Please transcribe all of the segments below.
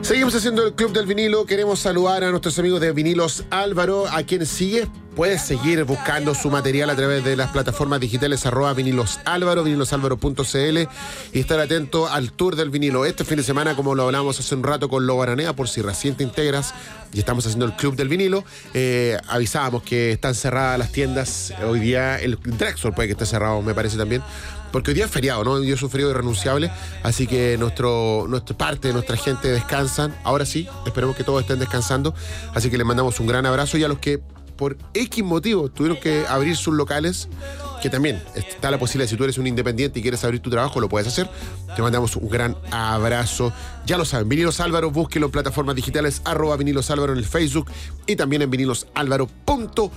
Seguimos haciendo el Club del Vinilo. Queremos saludar a nuestros amigos de Vinilos Álvaro, a quienes sigue. Puedes seguir buscando su material a través de las plataformas digitales @Vinilos Álvaro, vinilosalvaro.cl, y estar atento al tour del vinilo. Este fin de semana, como lo hablamos hace un rato con Lobo Aranea, por si recién te integras y estamos haciendo el Club del Vinilo, avisábamos que están cerradas las tiendas. Hoy día el Drexel puede que esté cerrado, me parece también, porque hoy día es feriado, ¿no? Hoy día es un feriado irrenunciable, así que nuestra parte de nuestra gente descansan. Ahora sí, esperemos que todos estén descansando, así que les mandamos un gran abrazo, y a los que por X motivo tuvieron que abrir sus locales, que también está la posibilidad, si tú eres un independiente y quieres abrir tu trabajo, lo puedes hacer. Te mandamos un gran abrazo. Ya lo saben, Vinilos Álvaro, búsquenlo en plataformas digitales, @Vinilos Álvaro en el Facebook y también en vinilosalvaro.cl.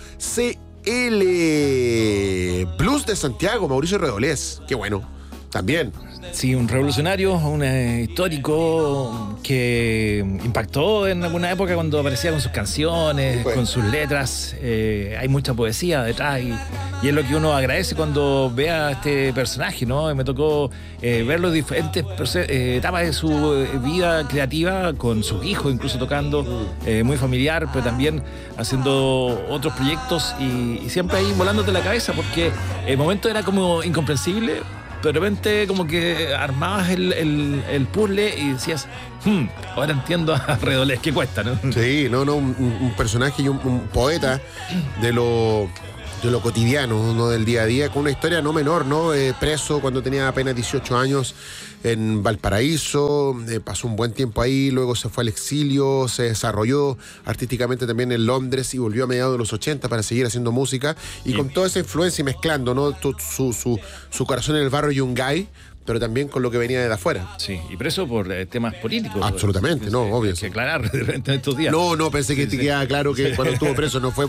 Blues de Santiago, Mauricio Redolés, qué bueno, también. Sí, un revolucionario, un histórico que impactó en alguna época cuando aparecía con sus canciones, con sus letras. Hay mucha poesía detrás y es lo que uno agradece cuando ve a este personaje, ¿no? Me tocó ver los diferentes etapas de su vida creativa, con sus hijos incluso tocando, muy familiar, pero también haciendo otros proyectos y siempre ahí volándote la cabeza, porque el momento era como incomprensible. Pero de repente como que armabas el puzzle y decías, ahora entiendo a Redolés, ¿qué cuesta, no? Sí, un personaje y un poeta de lo cotidiano, ¿no? Del día a día, con una historia no menor, ¿no? Preso cuando tenía apenas 18 años en Valparaíso, pasó un buen tiempo ahí, luego se fue al exilio, se desarrolló artísticamente también en Londres y volvió a mediados de los 80 para seguir haciendo música, y con toda esa influencia y mezclando, ¿no? Su corazón en el barrio Yungay, pero también con lo que venía de afuera. Sí, y preso por temas políticos. Absolutamente, no, obvio. Hay que aclarar de repente en estos días. No, pensé que te quedaba claro que cuando estuvo preso no fue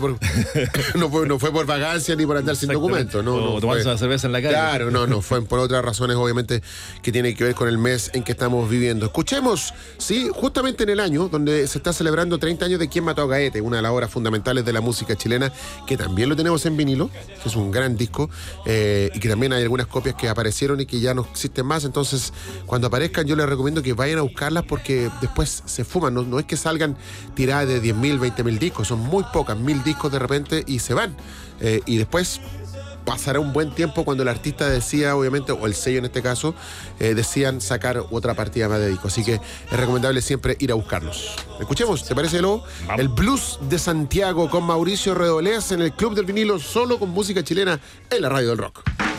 por vagancia ni por andar sin documentos. O tomarse una cerveza en la calle. Claro, fue por otras razones, obviamente, que tienen que ver con el mes en que estamos viviendo. Escuchemos, sí, justamente en el año donde se está celebrando 30 años de Quién mató a Gaete, una de las obras fundamentales de la música chilena, que también lo tenemos en vinilo, que es un gran disco, y que también hay algunas copias que aparecieron y que ya no existen más. Entonces, cuando aparezcan, yo les recomiendo que vayan a buscarlas, porque después se fuman. No es que salgan tiradas de 10.000, 20.000 discos, son muy pocas, 1.000 discos de repente, y se van. Y después pasará un buen tiempo cuando el artista decía, obviamente, o el sello en este caso, decían sacar otra partida más de discos. Así que es recomendable siempre ir a buscarlos. Escuchemos, ¿te parece, Lobo? El Blues de Santiago con Mauricio Redolés en el Club del Vinilo, solo con música chilena en la radio del rock.